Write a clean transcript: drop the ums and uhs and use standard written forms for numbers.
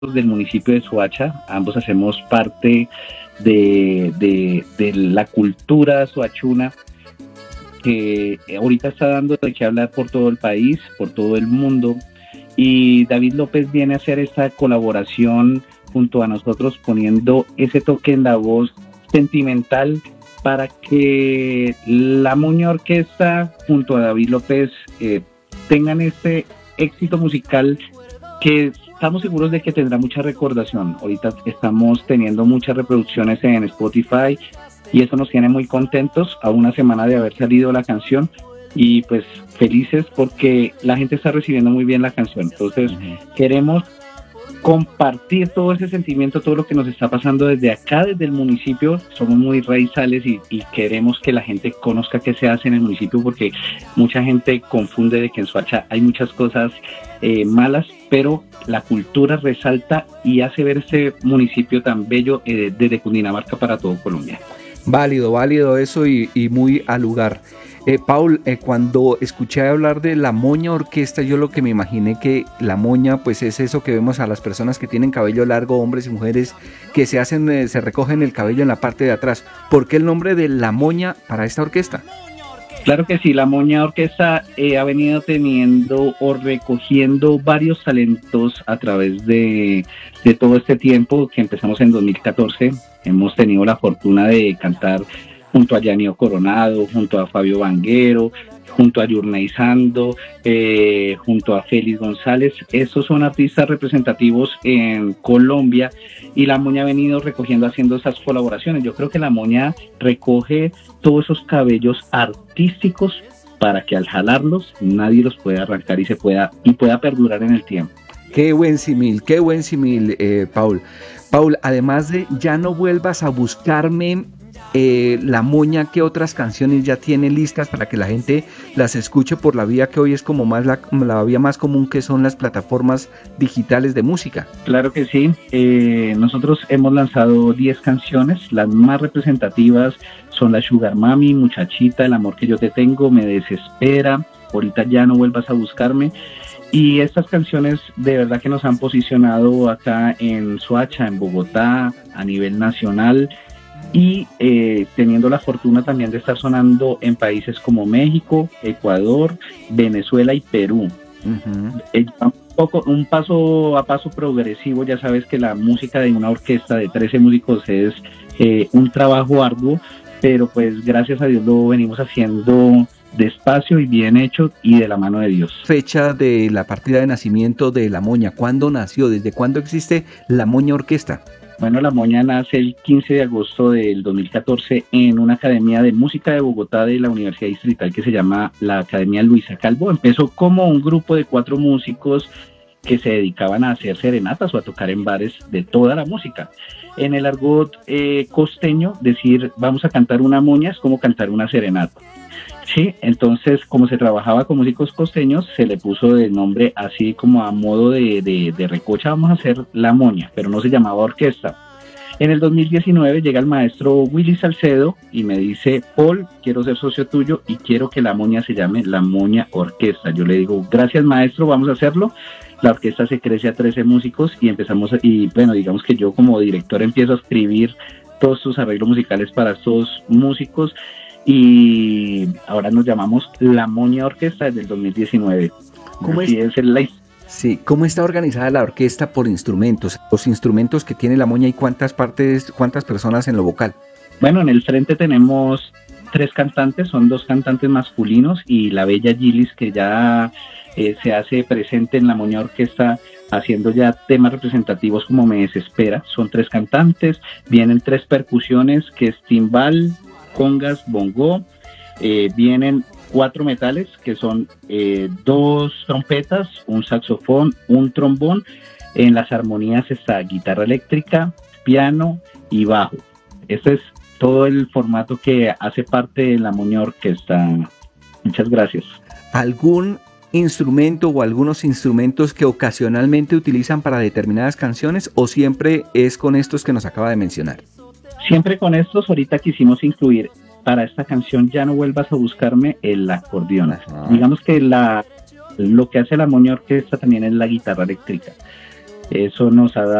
del municipio de Soacha, ambos hacemos parte de la cultura soachuna que ahorita está dando de qué hablar por todo el país, por todo el mundo, y David López viene a hacer esta colaboración junto a nosotros poniendo ese toque en la voz sentimental para que la Moña Orquesta junto a David López tengan este éxito musical que estamos seguros de que tendrá mucha recordación. Ahorita estamos teniendo muchas reproducciones en Spotify y eso nos tiene muy contentos a una semana de haber salido la canción y pues felices porque la gente está recibiendo muy bien la canción. Entonces queremos compartir todo ese sentimiento, todo lo que nos está pasando desde acá, desde el municipio. Somos muy raizales y queremos que la gente conozca qué se hace en el municipio porque mucha gente confunde de que en Soacha hay muchas cosas malas, pero la cultura resalta y hace ver este municipio tan bello desde Cundinamarca para todo Colombia. Válido eso y muy al lugar. Paul, cuando escuché hablar de la Moña Orquesta, yo lo que me imaginé que la moña pues es eso que vemos a las personas que tienen cabello largo, hombres y mujeres, que se recogen el cabello en la parte de atrás. ¿Por qué el nombre de la Moña para esta orquesta? Claro que sí, la Moña Orquesta ha venido teniendo o recogiendo varios talentos a través de todo este tiempo que empezamos en 2014. Hemos tenido la fortuna de cantar junto a Yanio Coronado, junto a Fabio Vanguero, junto a Yurney Sando, junto a Félix González. Estos son artistas representativos en Colombia y la Moña ha venido recogiendo, haciendo esas colaboraciones. Yo creo que la Moña recoge todos esos cabellos artísticos para que al jalarlos nadie los pueda arrancar y pueda perdurar en el tiempo. Qué buen símil, Paul. Paul, además de Ya no vuelvas a buscarme, la Moña, ¿qué otras canciones ya tiene listas para que la gente las escuche por la vía que hoy es como más la vía más común, que son las plataformas digitales de música? Claro que sí, nosotros hemos lanzado 10 canciones, las más representativas son La Sugar Mami, Muchachita, El amor que yo te tengo, Me desespera, Ahorita ya no vuelvas a buscarme. Y estas canciones de verdad que nos han posicionado acá en Soacha, en Bogotá, a nivel nacional y teniendo la fortuna también de estar sonando en países como México, Ecuador, Venezuela y Perú. Un paso a paso progresivo. Ya sabes que la música de una orquesta de 13 músicos es un trabajo arduo, pero pues gracias a Dios lo venimos haciendo despacio y bien hecho y de la mano de Dios. Fecha de la partida de nacimiento de la Moña, ¿cuándo nació? ¿Desde cuándo existe la Moña Orquesta? Bueno, la Moña nace el 15 de agosto del 2014 en una academia de música de Bogotá de la Universidad Distrital que se llama la Academia Luisa Calvo. Empezó como un grupo de 4 músicos que se dedicaban a hacer serenatas o a tocar en bares de toda la música. En el argot costeño, decir vamos a cantar una moña es como cantar una serenata. Sí, entonces como se trabajaba con músicos costeños, se le puso de nombre así como a modo de recocha, vamos a hacer la Moña, pero no se llamaba orquesta. En el 2019 llega el maestro Willy Salcedo y me dice, Paul, quiero ser socio tuyo y quiero que la Moña se llame la Moña Orquesta. Yo le digo, gracias maestro, vamos a hacerlo. La orquesta se crece a 13 músicos y empezamos, y bueno, digamos que yo como director empiezo a escribir todos sus arreglos musicales para estos músicos. Y ahora nos llamamos La Moña Orquesta desde el 2019. ¿Cómo está organizada la orquesta por instrumentos? Los instrumentos que tiene la Moña y cuántas personas en lo vocal. Bueno, en el frente tenemos 3 cantantes, son 2 cantantes masculinos y la bella Gilis que ya se hace presente en la Moña Orquesta haciendo ya temas representativos como Me desespera. Son 3 cantantes, vienen 3 percusiones que es timbal, congas, bongo, vienen 4 metales que son 2 trompetas, un saxofón, un trombón. En las armonías está guitarra eléctrica, piano y bajo. Este es todo el formato que hace parte de la Moña Orquesta. Muchas gracias. ¿Algún instrumento o algunos instrumentos que ocasionalmente utilizan para determinadas canciones o siempre es con estos que nos acaba de mencionar? Siempre con estos. Ahorita quisimos incluir para esta canción Ya no vuelvas a buscarme el acordeón. Digamos que lo que hace la Moña Orquesta también es la guitarra eléctrica. Eso nos ha